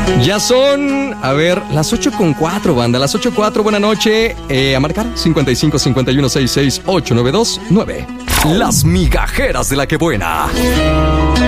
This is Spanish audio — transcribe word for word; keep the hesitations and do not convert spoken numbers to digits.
Ya son, a ver, las ocho con cuatro, banda, las ocho cuatro, buena noche. Eh, a marcar cincuenta y cinco cincuenta y uno sesenta y seis ocho nueve dos nueve. Las migajeras de la que buena.